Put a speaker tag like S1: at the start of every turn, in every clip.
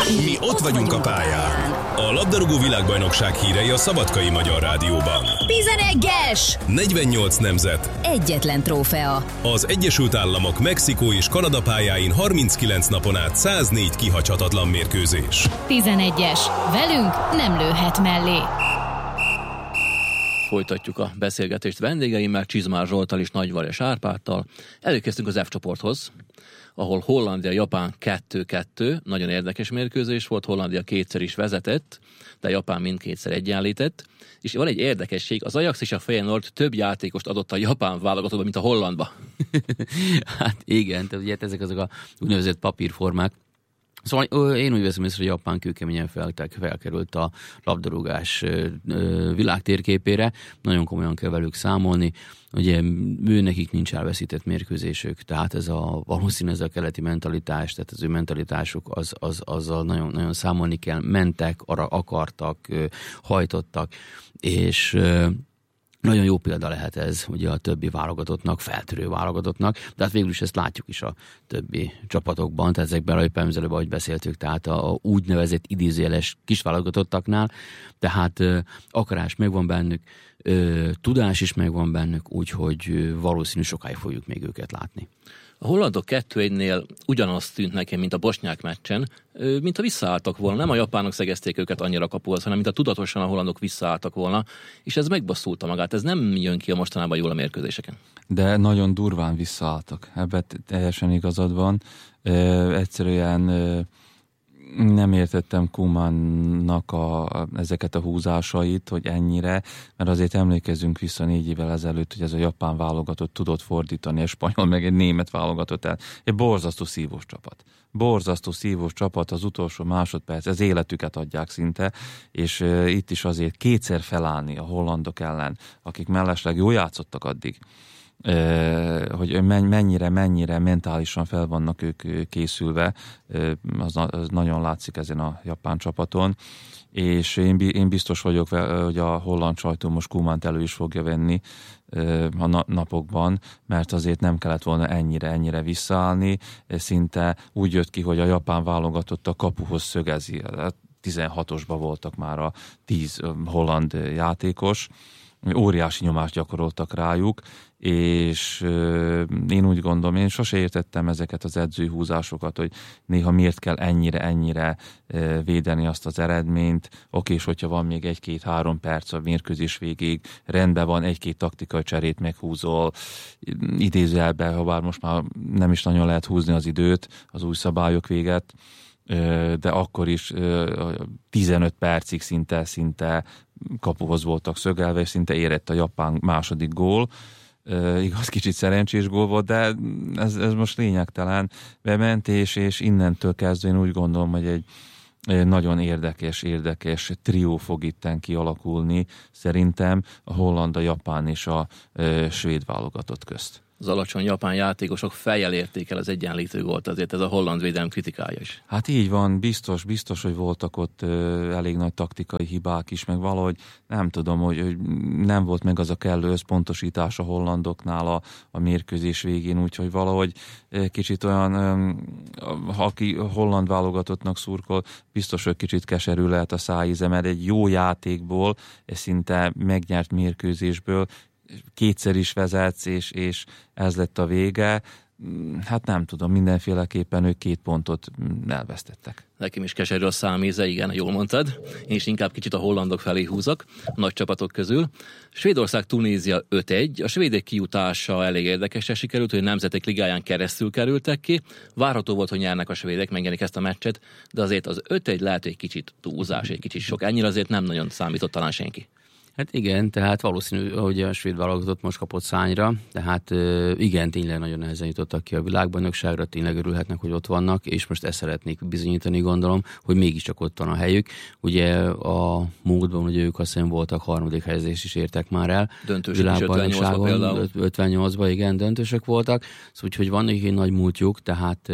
S1: Mi ott vagyunk a pályán. A labdarúgó világbajnokság hírei a Szabadkai Magyar Rádióban.
S2: 11-es!
S1: 48 nemzet.
S2: Egyetlen trófea.
S1: Az Egyesült Államok, Mexikó és Kanada pályáin 39 napon át 104 kihagyhatatlan mérkőzés.
S2: 11-es. Velünk nem lőhet mellé.
S3: Folytatjuk a beszélgetést vendégeimmel, Csizmár Zsolttal és Nagyvarjas Árpádtal. Előkeztünk az F csoporthoz, ahol Hollandia-Japán 2-2, nagyon érdekes mérkőzés volt, Hollandia kétszer is vezetett, de Japán mindkétszer egyenlített, és van egy érdekesség, az Ajax és a Feyenoord több játékost adott a japán válogatottba, mint a hollandba.
S4: Hát igen, tehát ugye ezek azok a úgynevezett papírformák. Szóval én úgy veszem észre, hogy Japán kőkeményen felkerült a labdarúgás világtérképére, nagyon komolyan kell velük számolni, ugye nekik nincs elveszített mérkőzésük, tehát valószínűleg ez a keleti mentalitás, tehát az ő mentalitásuk azzal nagyon, nagyon számolni kell, mentek, arra akartak, hajtottak, és nagyon jó példa lehet ez ugye a többi válogatottnak, feltörő válogatottnak, de hát végül is ezt látjuk is a többi csapatokban, tehát ezekben a előbb, ahogy beszéltük, tehát a úgynevezett idézőjeles kisválogatottaknál, tehát akarás megvan bennük, tudás is megvan bennük, úgyhogy valószínű sokáig fogjuk még őket látni.
S3: A hollandok 2-1-nél ugyanazt tűnt nekem, mint a bosnyák meccsen, mintha visszaálltak volna. Nem a japánok szegezték őket annyira kapuhoz, hanem mintha tudatosan a hollandok visszaálltak volna, és ez megbosszulta magát. Ez nem jön ki a mostanában jól a mérkőzéseken.
S5: De nagyon durván visszaálltak. Ebben teljesen igazad van. Egyszerűen nem értettem Koemannak ezeket a húzásait, hogy ennyire, mert azért emlékezzünk vissza 4 évvel ezelőtt, hogy ez a japán válogatott tudott fordítani, egy spanyol meg egy német válogatott. Tehát egy borzasztó szívós csapat. Borzasztó szívós csapat, az utolsó másodperc, ez életüket adják szinte, és itt is azért kétszer felállni a hollandok ellen, akik mellesleg jól játszottak addig, hogy mennyire mentálisan fel vannak ők készülve, az nagyon látszik ezen a japán csapaton, és én biztos vagyok, hogy a holland sajtó most Koemant elő is fogja venni a napokban, mert azért nem kellett volna ennyire visszaállni, szinte úgy jött ki, hogy a japán válogatott a kapuhoz szögezi, 16-osban voltak már a 10 holland játékos, óriási nyomást gyakoroltak rájuk, és én úgy gondolom, én sose értettem ezeket az edzői húzásokat, hogy néha miért kell ennyire védeni azt az eredményt. Oké, és hogyha van még 1-2-3 perc a mérkőzés végéig, rendben van, 1-2 taktikai cserét meghúzol, idézőjelben, ha bár most már nem is nagyon lehet húzni az időt, az új szabályok véget, de akkor is 15 percig szinte kapuhoz voltak szögelve, és szinte érett a japán második gól. Igaz, kicsit szerencsés gól volt, de ez most lényegtelen. Bement, és innentől kezdve én úgy gondolom, hogy egy nagyon érdekes trió fog itten kialakulni, szerintem a holland, a japán és a svéd válogatott közt.
S3: Az alacsony japán játékosok fejjel érték el az egyenlítő gólt, azért ez a holland védelem kritikája is.
S5: Hát így van, biztos, hogy voltak ott elég nagy taktikai hibák is, meg valahogy nem tudom, hogy nem volt meg az a kellő összpontosítás a hollandoknál a mérkőzés végén, úgyhogy valahogy kicsit olyan, aki holland válogatottnak szurkol, biztos, hogy kicsit keserű lehet a szájíze, mert egy jó játékból, szinte megnyert mérkőzésből kétszer is vezetsz, és ez lett a vége. Hát nem tudom, mindenféleképpen ők 2 pontot elvesztettek.
S3: Nekem is keserű a száméze, igen, jól mondtad. Én is inkább kicsit a hollandok felé húzak, a nagy csapatok közül. Svédország-Tunézia 5-1. A svédek kijutása elég érdekesen sikerült, hogy a Nemzetek Ligáján keresztül kerültek ki. Várható volt, hogy nyernek a svédek, megnyerik ezt a meccset, de azért az 5-1 lehet egy kicsit túlzás, egy kicsit sok. Ennyire azért nem nagyon számított talán senki.
S4: Hát igen, tehát valószínű, hogy a svéd válogatott most kapott szányra, tehát igen, tényleg nagyon nehezen jutottak ki a világbajnokságra, tényleg örülhetnek, hogy ott vannak, és most ezt szeretnék bizonyítani, gondolom, hogy mégiscsak ott van a helyük. Ugye a múltban, ugye ők azt hiszem voltak 3. helyezést is értek már el.
S3: Döntősök is 58-ban például.
S4: 58-ban, igen, döntősök voltak, szóval úgyhogy van egy nagy múltjuk, tehát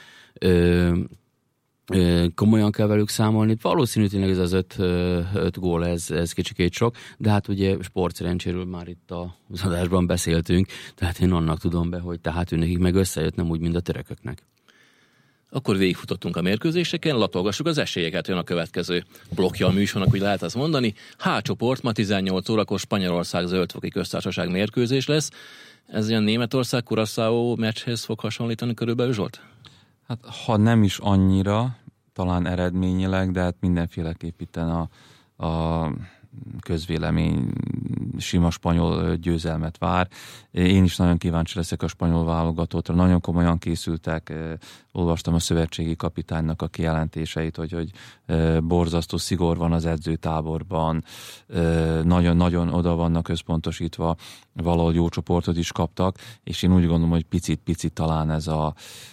S4: komolyan kell velük számolni. Valószínű tényleg ez az 5 gól, ez kicsikét sok, de hát ugye sportszerencséről már itt az adásban beszéltünk, tehát én annak tudom be, hogy tehát ő nekik meg összejött, nem úgy, mint a törököknek.
S3: Akkor végigfutottunk a mérkőzéseken, latolgassuk az esélyeket, jön a következő blokkja a műsornak, úgy lehet azt mondani. H csoport, ma 18 órakor Spanyolország Zöldfoki Köztársaság mérkőzés lesz. Ez ilyen Németország Curaçao meccshez fog hasonlítani körülbelül, Zsolt?
S5: Hát ha nem is annyira, talán eredményileg, de hát mindenféleképp itten a közvélemény sima spanyol győzelmet vár. Én is nagyon kíváncsi leszek a spanyol válogatottra. Nagyon komolyan készültek. Olvastam a szövetségi kapitánynak a kijelentéseit, hogy borzasztó szigor van az edzőtáborban, nagyon-nagyon oda vannak összpontosítva, valahol jó csoportot is kaptak, és én úgy gondolom, hogy picit talán ez a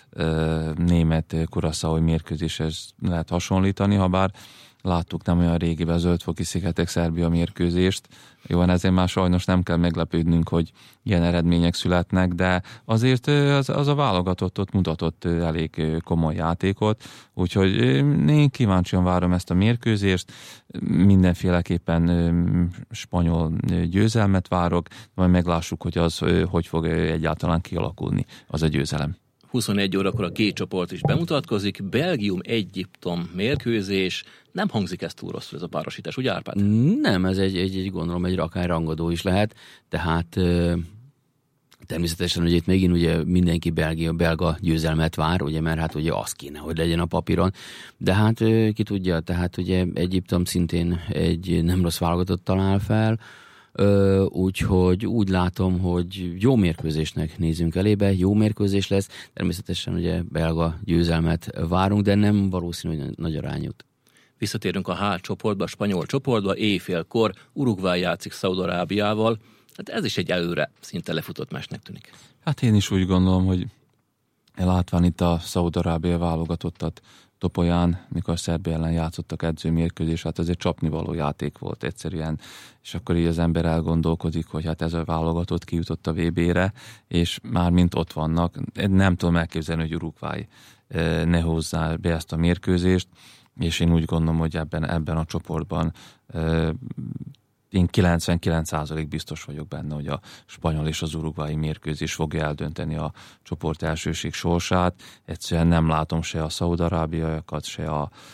S5: német Curaçao mérkőzéshez lehet hasonlítani, ha bár láttuk nem olyan régiben a Zöldfoki szigetek Szerbia mérkőzést. Jó, ezért már sajnos nem kell meglepődnünk, hogy ilyen eredmények születnek, de azért az a válogatott ott mutatott elég komoly játékot, úgyhogy én kíváncsian várom ezt a mérkőzést, mindenféleképpen spanyol győzelmet várok, majd meglássuk, hogy az hogy fog egyáltalán kialakulni az a győzelem.
S3: 21 órakor a G csoport is bemutatkozik, Belgium-Egyiptom mérkőzés. Nem hangzik ez túl rosszul, ez a párosítás, ugye Árpád?
S4: Nem, ez egy gondolom egy akár rangadó is lehet, tehát természetesen ugye itt megint ugye mindenki belga győzelmet vár, ugye, mert hát ugye az kéne, hogy legyen a papíron, de hát ki tudja, tehát ugye Egyiptom szintén egy nem rossz válogatott talál fel, úgyhogy úgy látom, hogy jó mérkőzésnek nézünk elébe, jó mérkőzés lesz, természetesen ugye belga győzelmet várunk, de nem valószínű, hogy nagy arányút.
S3: Visszatérünk a H csoportba, a spanyol csoportba, éjfélkor Uruguay játszik Szaúd-Arábiával, hát ez is egy előre szinte lefutott meccsnek tűnik.
S5: Hát én is úgy gondolom, hogy látván itt a Szaúd-Arábia válogatottat Topolyán, mikor Szerbia ellen játszottak edzőmérkőzés, hát ez egy csapnivaló játék volt egyszerűen, és akkor így az ember elgondolkodik, hogy hát ez a válogatott kijutott a VB-re, és már mint ott vannak, nem tudom elképzelni, hogy Uruguay ne hozzá be ezt a mérkőzést, és én úgy gondolom, hogy ebben a csoportban én 99% biztos vagyok benne, hogy a spanyol és az uruguayi mérkőzés fogja eldönteni a csoport elsőség sorsát. Egyszerűen nem látom se a szaúd-arábiaiakat, se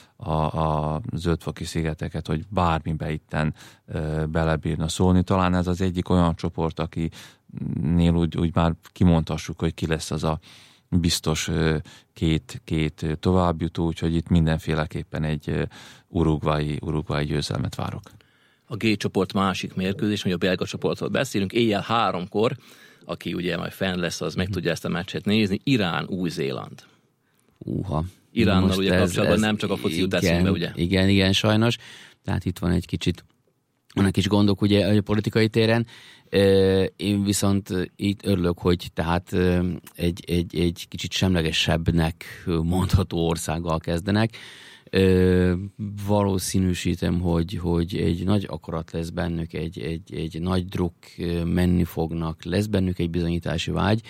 S5: a Zöldfoki szigeteket, hogy bármibe itten belebírna szólni. Talán ez az egyik olyan csoport, akinél úgy már kimondhassuk, hogy ki lesz az a biztos két továbbjutó, úgyhogy itt mindenféleképpen egy uruguayi győzelmet várok.
S3: A G csoport másik mérkőzés, hogy a belga csoportról beszélünk, éjjel 3-kor, aki ugye majd fenn lesz, az meg tudja ezt a meccset nézni, Irán, Új-Zéland. Iránnal most ugye kapcsolatban nem csak a foci jut eszünkbe, ugye?
S4: Igen, sajnos. Tehát itt van egy kis gondok ugye a politikai téren. Én viszont itt örülök, hogy tehát egy kicsit semlegesebbnek mondható országgal kezdenek. Valószínűsítem, hogy egy nagy akarat lesz bennük, egy nagy druk, menni fognak, lesz bennük egy bizonyítási vágy.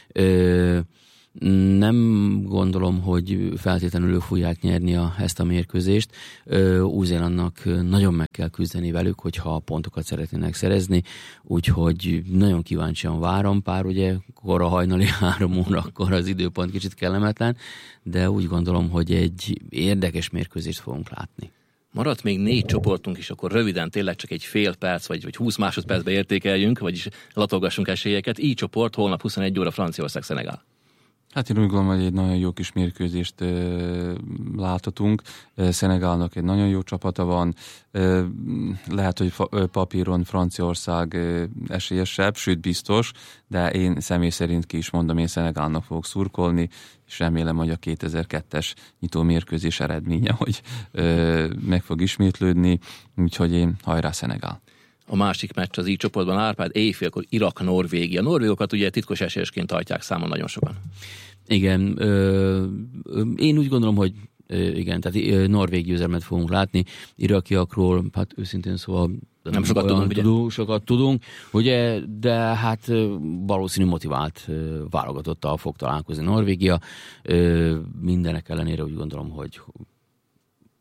S4: Nem gondolom, hogy feltétlenül fogják nyerni ezt a mérkőzést. Új-Zélandnak nagyon meg kell küzdeni velük, hogyha pontokat szeretnének szerezni, úgyhogy nagyon kíváncsian várom, pár ugye kora hajnali 3 órakor az időpont kicsit kellemetlen, de úgy gondolom, hogy egy érdekes mérkőzést fogunk látni.
S3: Maradt még 4 csoportunk is, akkor röviden tényleg csak egy fél perc, vagy 20 másodpercbe értékeljünk, vagyis latolgassunk esélyeket. I csoport, holnap 21 óra Franciaország, Szenegál.
S5: Hát én úgy gondolom, hogy egy nagyon jó kis mérkőzést láthatunk. Szenegálnak egy nagyon jó csapata van. Lehet, hogy papíron Franciaország esélyesebb, sőt biztos, de én személy szerint ki is mondom, én Szenegálnak fogok szurkolni, és remélem, hogy a 2002-es nyitó mérkőzés eredménye, hogy meg fog ismétlődni, úgyhogy én hajrá Szenegál.
S3: A másik meccs az így csoportban, Árpád, éjfélkor Irak-Norvégia. A norvégokat ugye titkos esélyesként tartják számon nagyon sokan.
S4: Igen, én úgy gondolom, hogy igen, tehát norvég győzelmet fogunk látni. Irakiakról, hát őszintén szóval
S3: nem sokat tudunk, ugye?
S4: Sokat tudunk, ugye, de hát valószínű motivált válogatottal fog találkozni Norvégia. Mindenek ellenére úgy gondolom, hogy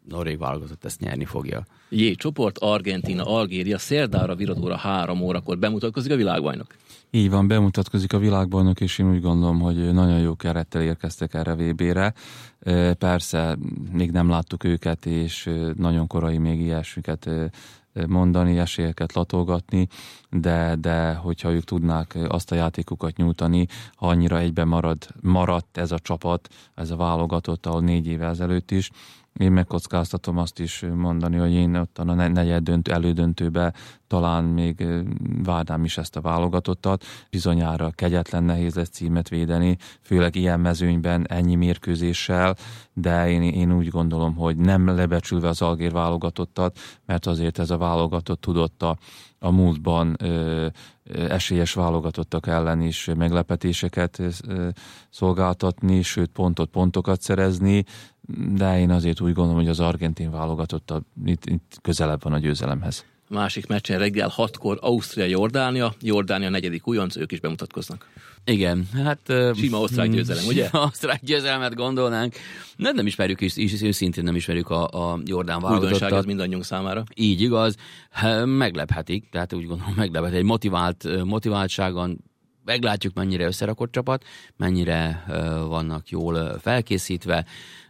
S4: norvég válogatott ezt nyerni fogja.
S3: J csoport, Argentína, Algéria, szerdára, viradóra 3 órakor bemutatkozik a világbajnok.
S5: Így van, bemutatkozik a világbajnok, és én úgy gondolom, hogy nagyon jó kerettel érkeztek erre VB-re. Persze, még nem láttuk őket, és nagyon korai még ilyesmiket mondani, esélyeket latolgatni, de hogyha ők tudnák azt a játékukat nyújtani, ha annyira egyben maradt ez a csapat, ez a válogatott, ahol 4 évvel ezelőtt is, én megkockáztatom azt is mondani, hogy én ott a negyed elődöntőbe talán még várnám is ezt a válogatottat. Bizonyára kegyetlen nehéz lesz címet védeni, főleg ilyen mezőnyben, ennyi mérkőzéssel, de én úgy gondolom, hogy nem lebecsülve az algér válogatottat, mert azért ez a válogatott tudott a múltban esélyes válogatottak ellen is meglepetéseket szolgáltatni, sőt pontokat szerezni, de én azért úgy gondolom, hogy az argentin válogatott itt közelebb van a győzelemhez.
S3: Másik meccsen reggel 6-kor Ausztria-Jordánia, Jordánia 4. újonc, ők is bemutatkoznak.
S4: Igen, hát...
S3: Sima osztrák győzelem, ugye?
S4: Osztrák győzelmet gondolnánk. Nem ismerjük, és őszintén nem ismerjük a jordán válogatottat.
S3: Újdonság ez mindannyiunk számára.
S4: Így igaz, meglephetik, tehát úgy gondolom meglephet. Egy motiváltságon meglátjuk, mennyire összerakott csapat, mennyire vannak jól felkészítve,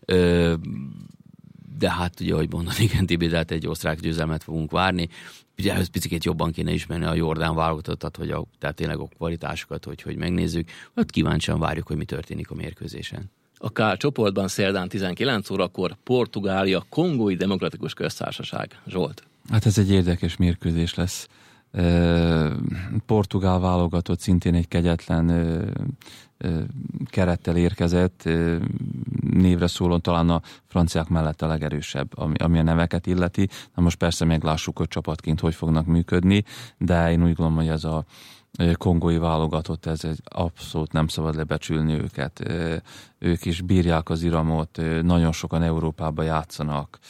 S4: de hát ugye, ahogy mondod, igen, Tibi, de hát egy osztrák győzelmet fogunk várni. Ugye ehhez picit jobban kéne ismerni a jordán válogatottat, tehát tényleg a kvalitásokat, hogy megnézzük. Hát kíváncsian várjuk, hogy mi történik a mérkőzésen.
S3: A K csoportban szerdán 19 órakor Portugália, Kongói Demokratikus Köztársaság. Zsolt.
S5: Hát ez egy érdekes mérkőzés lesz. Portugál válogatott szintén egy kegyetlen kerettel érkezett, névre szólón talán a franciák mellett a legerősebb, ami a neveket illeti. Na most persze meglássuk, hogy csapatként hogy fognak működni, de én úgy gondolom, hogy ez a kongói válogatott, ez abszolút nem szabad lebecsülni őket. Ők is bírják az iramot, nagyon sokan Európába játszanak.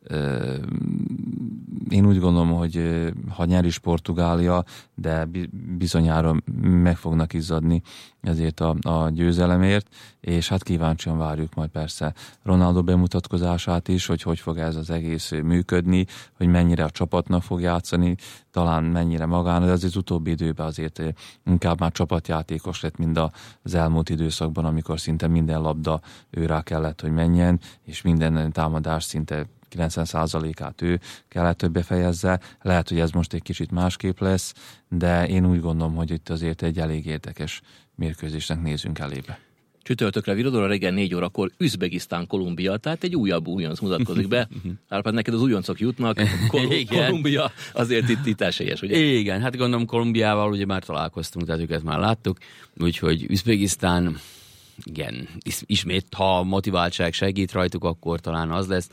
S5: Én úgy gondolom, hogy ha nyer is Portugália, de bizonyára meg fognak izzadni ezért a győzelemért, és hát kíváncsian várjuk majd persze Ronaldo bemutatkozását is, hogy fog ez az egész működni, hogy mennyire a csapatnak fog játszani, talán mennyire magának, de az utóbbi időben azért inkább már csapatjátékos lett, mint az elmúlt időszakban, amikor szinte minden labda őrá kellett, hogy menjen, és minden támadás szinte 90%-át ő kellett, hogy befejezze. Lehet, hogy ez most egy kicsit másképp lesz, de én úgy gondolom, hogy itt azért egy elég érdekes mérkőzésnek nézünk elébe.
S3: Csütörtökre viradóra reggel 4 órakor Üzbegisztán, Kolumbia, tehát egy újabb újonc mutatkozik be. Árpád, neked az újoncok jutnak, Kolumbia azért itt esélyes, ugye?
S4: Igen, hát gondolom Kolumbiával ugye már találkoztunk, tehát őket már láttuk, úgyhogy Üzbegisztán, igen, ismét, ha a motiváltság segít rajtuk, akkor talán az lesz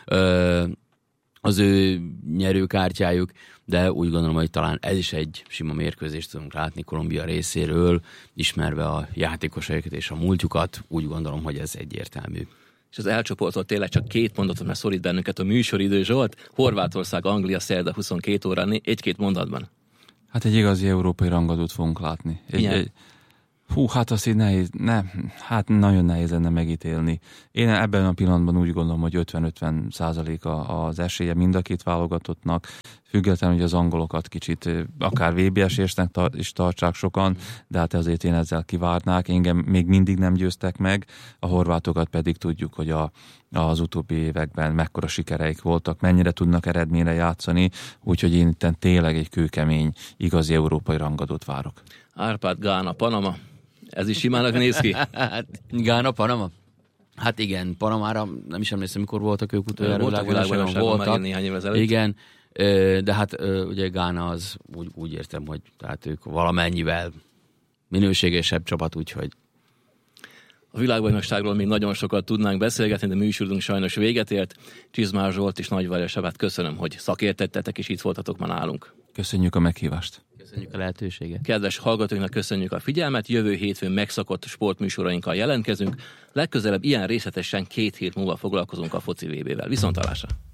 S4: az ő nyerőkártyájuk, de úgy gondolom, hogy talán ez is egy sima mérkőzést tudunk látni Kolumbia részéről, ismerve a játékosaikat és a múltjukat, úgy gondolom, hogy ez egyértelmű.
S3: És az elcsoportot tényleg csak 2 mondatot, mert szorít bennünket a műsoridő, Zsolt. Horvátország, Anglia, szerda 22 órán, 1-2 mondatban.
S5: Hát egy igazi európai rangadót fogunk látni. Hát azt így nehéz, nagyon nehéz lenne megítélni. Én ebben a pillanatban úgy gondolom, hogy 50-50% az esélye mind a két válogatottnak, függetlenül, hogy az angolokat kicsit akár VB esélyesnek is tartsák sokan, de hát azért én ezzel kivárnák. Engem még mindig nem győztek meg, a horvátokat pedig tudjuk, hogy az utóbbi években mekkora sikereik voltak, mennyire tudnak eredményre játszani, úgyhogy én itt tényleg egy kőkemény, igazi európai rangadót várok.
S3: Árpád, Gána, Panama. Ez is simának néz ki?
S4: Gána, Panama? Hát igen, Panamára nem is emlékszem, mikor voltak ők utoljára.
S3: Világbajnokságon már néhány évvel ezelőtt.
S4: Igen, de hát ugye Gána az úgy értem, hogy tehát ők valamennyivel minőségesebb csapat, úgyhogy.
S3: A világbajnokságról még nagyon sokat tudnánk beszélgetni, de műsorunk sajnos véget ért. Csizmár Zsolt és Nagyvarja Sebát köszönöm, hogy szakértettetek és itt voltatok ma nálunk.
S5: Köszönjük a meghívást.
S4: Köszönjük a lehetőséget.
S3: Kedves hallgatóknak köszönjük a figyelmet, jövő hétfőn megszakott sportműsorainkkal jelentkezünk, legközelebb ilyen részletesen 2 hét múlva foglalkozunk a foci VB-vel. Viszontlátásra!